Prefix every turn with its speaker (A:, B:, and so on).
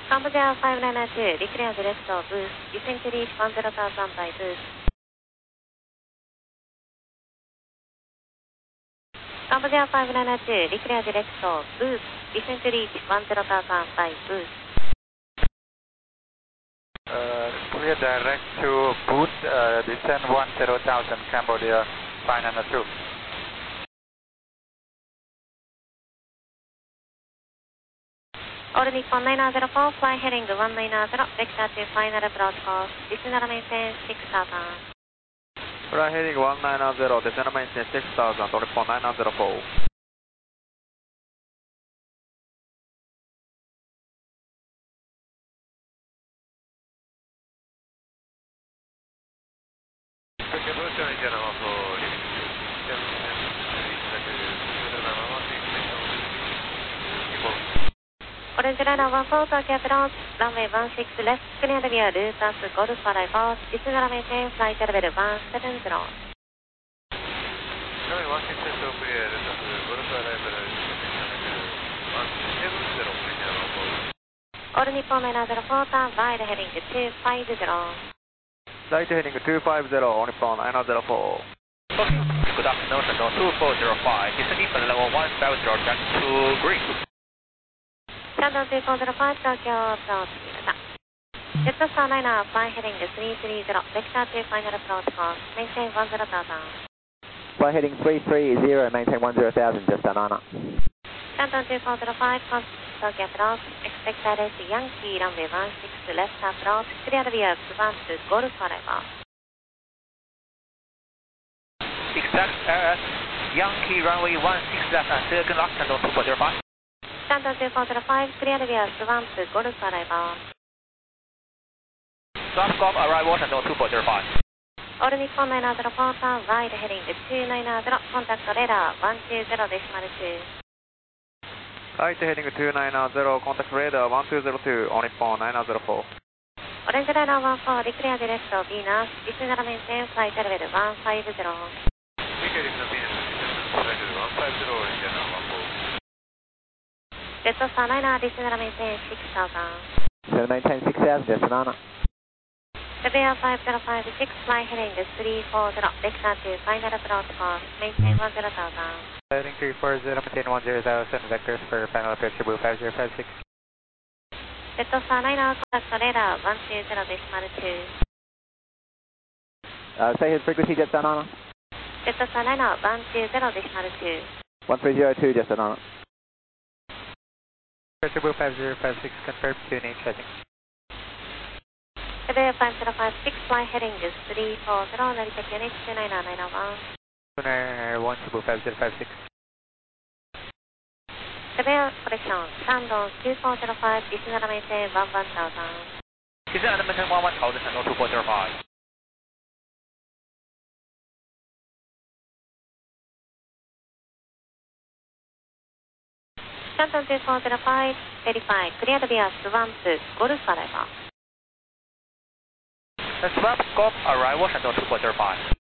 A: Cambodia 592, declare the left of boost, descend to reach 10,000 by boost. Cambodia 592, declare the left of boost, descend to reach 10,000 by boost.
B: Clear direct to boost, descend 10,000 Cambodia 592.
A: All Nippon 904, fly heading 190, vector to final approach course, descend maintain 6,000.
C: Fly heading 190, descend maintain 6,000, all Nippon 904.
A: Orange Liner 14, Tokyo approach, runway 16 left, clear via Lotus Golf Arrival, descend maintain flight level 170.
D: Runway 16 left, clear Lotus Golf Arrival,
A: All Nippon 904, turn wide heading 250.
C: Right heading 250, all Nippon 904.
E: Good afternoon, Shandong 2405, descending from level 150, back to green.
A: Shandong 2405, Tokyo approach, Jetstar Liner, fly heading 330, vector to final approach course, maintain 10,000.
F: Fly heading 330, maintain 10,000, just Nana.
A: Shandong 2405, Tokyo approach, expect direct Yankee runway 16 left approach, clear via Advance Golf Arrival.
E: 6 left, Yankee runway 16 left and second left, Shandong 2405.
A: Shandong 2405, clear via Advance Golf Arrival.
E: Swap Golf arrival, Shandong 2405.
A: All Nippon 904, turn wide heading 290, contact radar 120.2.
C: Right heading 290, contact radar 1202, all Nippon 904.
A: Orange Liner 14, declare the left of Venus, descend maintain flight level 150.
D: Declare the Venus, flight level 150, Indiana 14.
A: Jetstar Liner, descend maintain 6,000.
F: Descend maintain 6,000, just Nana.
A: Severe 5056, fly heading 340, vector to final approach course, maintain 10,000.
B: Heading 340, maintain 10,000, vectors for final approach to Blue 5056.
A: Jetstar Liner, contact radar 120.2.
F: Say his frequency, just Nana.
A: Jetstar Liner 120.2.
F: 1302, just Nana.
B: Approach to Blue 5056, confirmed to name setting.
A: Severe 5056, fly heading 340, Narita Unit 29901.
B: Lunar 1 to Blue 5056.
A: Severe correction, Shandong 2405, descend maintain 11,000.
E: Descend maintain 11,000, Shandong 2405.
A: Shandong 2405, verify, cleared via Swamp Golf Arrival.
E: Swap Golf arrival, Shandong 2405.